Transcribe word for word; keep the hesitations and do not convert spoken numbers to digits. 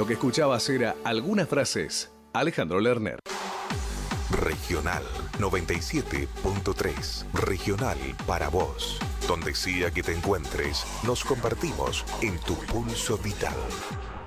Lo que escuchabas era algunas frases. Alejandro Lerner. Regional noventa y siete punto tres. Regional para vos. Donde sea que te encuentres, nos compartimos en tu pulso vital.